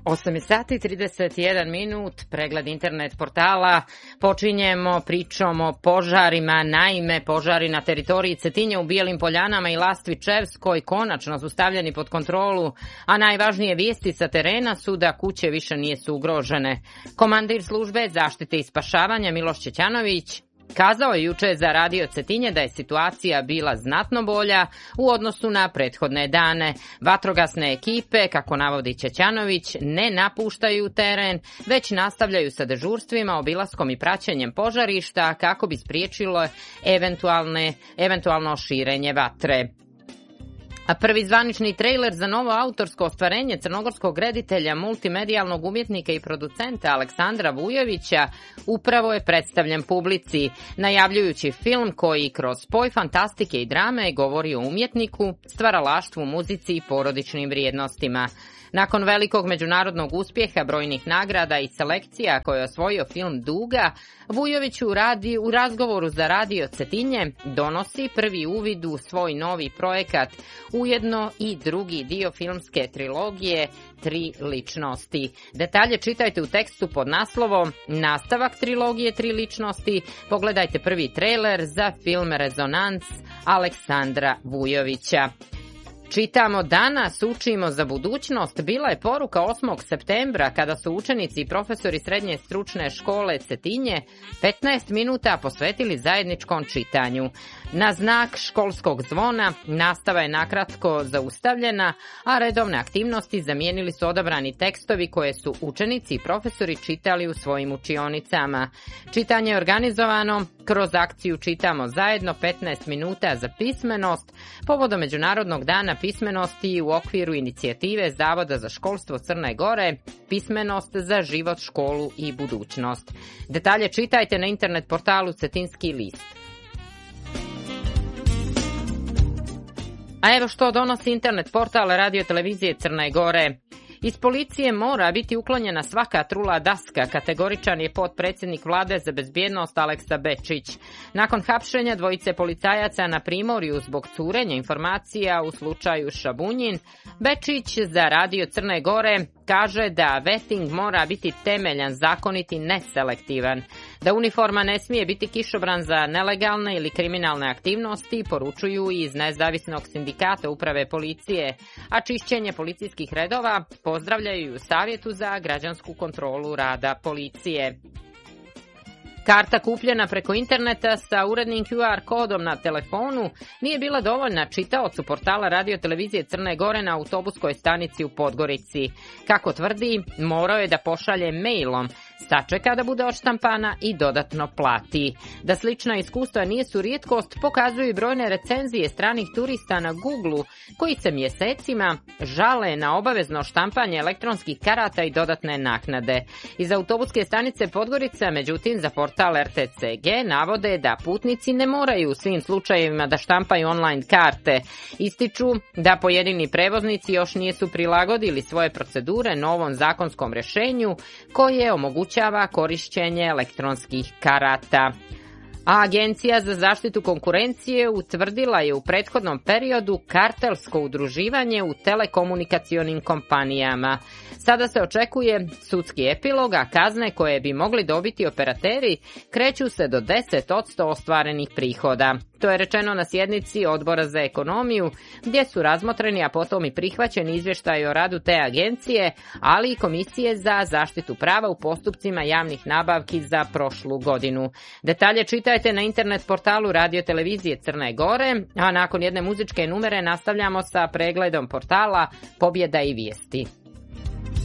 8 sati 31 minut, pregled internet portala. Počinjemo pričom o požarima. Naime, požari na teritoriji Cetinja u Bijelim Poljanama i Lastvičevskoj konačno su stavljeni pod kontrolu, a najvažnije vijesti sa terena su da kuće više nisu ugrožene. Komandir službe zaštite i spašavanja Miloš Ćećanović kazao je juče za Radio Cetinje da je situacija bila znatno bolja u odnosu na prethodne dane. Vatrogasne ekipe, kako navodi Ćećanović, ne napuštaju teren, već nastavljaju sa dežurstvima, obilaskom i praćenjem požarišta kako bi spriječilo eventualno širenje vatre. A prvi zvanični trejler za novo autorsko ostvarenje crnogorskog reditelja, multimedijalnog umjetnika i producenta Aleksandra Vujovića upravo je predstavljen publici, najavljujući film koji kroz spoj fantastike i drame govori o umjetniku, stvaralaštvu, muzici i porodičnim vrijednostima. Nakon velikog međunarodnog uspjeha, brojnih nagrada i selekcija koje je osvojio film Duga, Vujović u razgovoru za Radio Cetinje donosi prvi uvid u svoj novi projekat, ujedno i drugi dio filmske trilogije Tri ličnosti. Detalje čitajte u tekstu pod naslovom Nastavak trilogije Tri ličnosti. Pogledajte prvi trailer za film Rezonans Aleksandra Vujovića. Čitamo danas učimo za budućnost, bila je poruka 8. septembra kada su učenici i profesori srednje stručne škole Cetinje 15 minuta posvetili zajedničkom čitanju. Na znak školskog zvona nastava je nakratko zaustavljena, a redovne aktivnosti zamijenili su odabrani tekstovi koje su učenici i profesori čitali u svojim učionicama. Čitanje je organizovano kroz akciju Čitamo zajedno 15 minuta za pismenost povodom Međunarodnog dana pismenosti u okviru inicijative Zavoda za školstvo Crne Gore, Pismenost za život, školu i budućnost. Detalje čitajte na internet portalu Cetinski list. A evo što donosi internet portal Radio Televizije Crne Gore. Iz policije mora biti uklonjena svaka trula daska, kategoričan je potpredsjednik vlade za bezbjednost Aleksa Bečić. Nakon hapšenja dvojice policajaca na Primorju zbog curenja informacija u slučaju Šabunjin, Bečić za Radio Crne Gore kaže da vetting mora biti temeljan, zakonit i neselektivan, da uniforma ne smije biti kišobran za nelegalne ili kriminalne aktivnosti, poručuju iz nezavisnog sindikata uprave policije, a čišćenje policijskih redova pozdravljaju u Savjetu za građansku kontrolu rada policije. Karta kupljena preko interneta sa urednim QR kodom na telefonu nije bila dovoljna čitaocu portala Radio Televizije Crne Gore na autobuskoj stanici u Podgorici. Kako tvrdi, morao je da pošalje mailom, sačeka da bude odštampana i dodatno plati. Da slična iskustva nisu rijetkost pokazuju i brojne recenzije stranih turista na Google koji se mjesecima žale na obavezno štampanje elektronskih karata i dodatne naknade. Iz autobuske stanice Podgorica, međutim, za portal RTCG navode da putnici ne moraju u svim slučajevima da štampaju online karte. Ističu da pojedini prevoznici još nisu prilagodili svoje procedure novom zakonskom rješenju koje omogućava korišćenje elektronskih karata. A Agencija za zaštitu konkurencije utvrdila je u prethodnom periodu kartelsko udruživanje u telekomunikacionim kompanijama. Sada se očekuje sudski epilog, a kazne koje bi mogli dobiti operateri kreću se do 10% ostvarenih prihoda. To je rečeno na sjednici Odbora za ekonomiju, gdje su razmotreni, a potom i prihvaćeni izvještaj o radu te agencije, ali i Komisije za zaštitu prava u postupcima javnih nabavki za prošlu godinu. Detalje čitajte na internet portalu Radio Televizije Crne Gore, a nakon jedne muzičke numere nastavljamo sa pregledom portala Pobjeda i vijesti.